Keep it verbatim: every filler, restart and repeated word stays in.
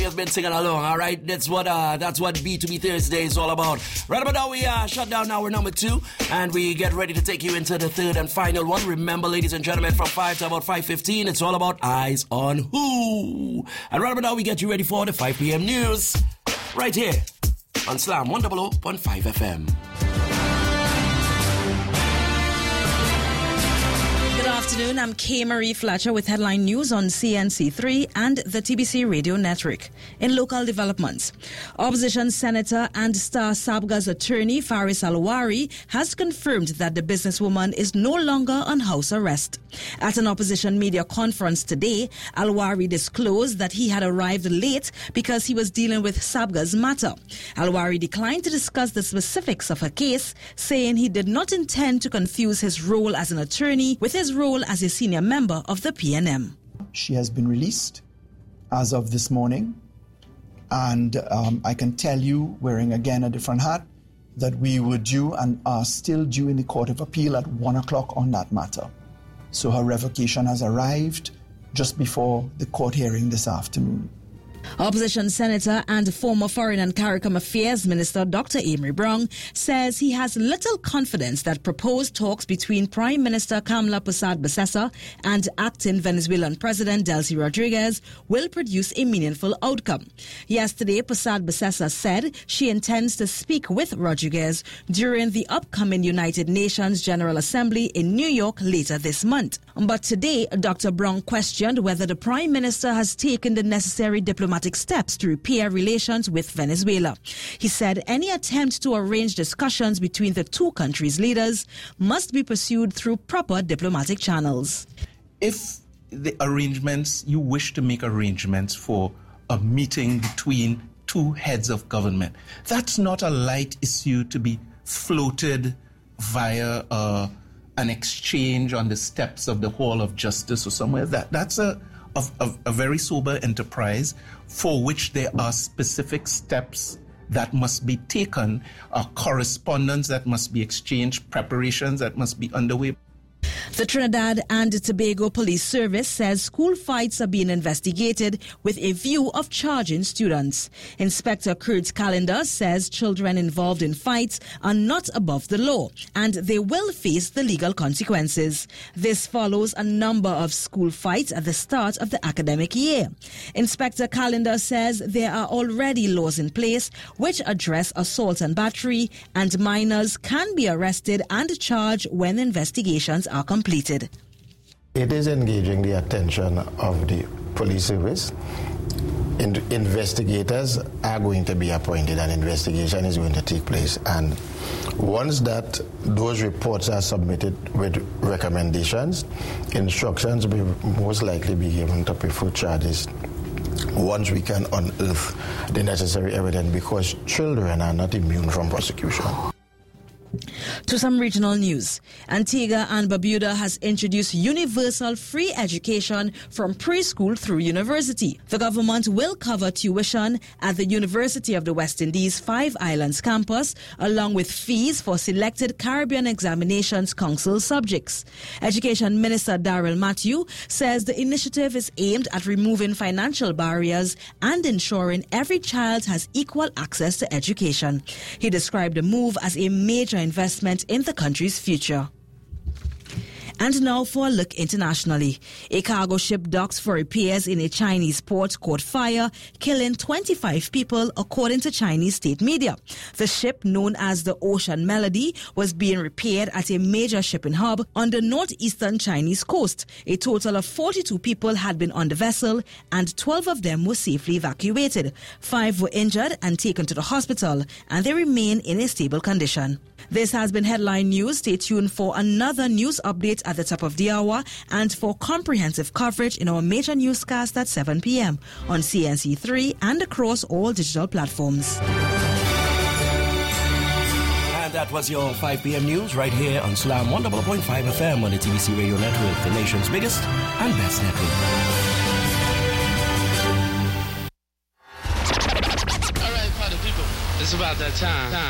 Has been singing along, all right? That's what uh, that's what B two B Thursday is all about. Right about now, we uh, shut down hour number two, and we get ready to take you into the third and final one. Remember, ladies and gentlemen, from five to about five fifteen, it's all about Eyes on Who. And right about now, we get you ready for the five p.m. news, right here on Slam one hundred point five F M. Good afternoon, I'm Kay Marie Fletcher with headline news on C N C three and the T B C Radio Network. In local developments, opposition senator and Star Sabga's attorney Faris Alwari has confirmed that the businesswoman is no longer on house arrest. At an opposition media conference today, Alwari disclosed that he had arrived late because he was dealing with Sabga's matter. Alwari declined to discuss the specifics of her case, saying he did not intend to confuse his role as an attorney with his role as a senior member of the P N M. She has been released as of this morning, and um, I can tell you, wearing again a different hat, that we were due and are still due in the Court of Appeal at one o'clock on that matter. So her revocation has arrived just before the court hearing this afternoon. Opposition Senator and former Foreign and CARICOM Affairs Minister Doctor Amory Brown says he has little confidence that proposed talks between Prime Minister Kamla Persad-Bissessar and acting Venezuelan President Delcy Rodriguez will produce a meaningful outcome. Yesterday, Persad-Bissessar said she intends to speak with Rodriguez during the upcoming United Nations General Assembly in New York later this month. But today, Doctor Brown questioned whether the Prime Minister has taken the necessary diplomatic steps to repair relations with Venezuela. He said any attempt to arrange discussions between the two countries' leaders must be pursued through proper diplomatic channels. If the arrangements, you wish to make arrangements for a meeting between two heads of government, that's not a light issue to be floated via uh, an exchange on the steps of the Hall of Justice or somewhere. That that's a Of, of a very sober enterprise for which there are specific steps that must be taken, uh, correspondence that must be exchanged, preparations that must be underway. The Trinidad and Tobago Police Service says school fights are being investigated with a view of charging students. Inspector Kurt Callender says children involved in fights are not above the law and they will face the legal consequences. This follows a number of school fights at the start of the academic year. Inspector Callender says there are already laws in place which address assault and battery, and minors can be arrested and charged when investigations are completed. It is engaging the attention of the police service. In- investigators are going to be appointed and investigation is going to take place. And once that those reports are submitted with recommendations, instructions will most likely be given to prefer charges once we can unearth the necessary evidence, because children are not immune from prosecution. To some regional news, Antigua and Barbuda has introduced universal free education from preschool through university. The government will cover tuition at the University of the West Indies Five Islands campus, along with fees for selected Caribbean Examinations Council subjects. Education Minister Daryl Matthew says the initiative is aimed at removing financial barriers and ensuring every child has equal access to education. He described the move as a major investment in the country's future. And now for a look internationally. A cargo ship docked for repairs in a Chinese port caught fire, killing twenty-five people, according to Chinese state media. The ship, known as the Ocean Melody, was being repaired at a major shipping hub on the northeastern Chinese coast. A total of forty-two people had been on the vessel, and twelve of them were safely evacuated. Five were injured and taken to the hospital, and they remain in a stable condition. This has been Headline News. Stay tuned for another news update at the top of the hour and for comprehensive coverage in our major newscast at seven p.m. on C N C three and across all digital platforms. And that was your five p.m. news right here on Slam one hundred point five F M on the T B C Radio Network, the nation's biggest and best network. All right, party people, it's about that time. time.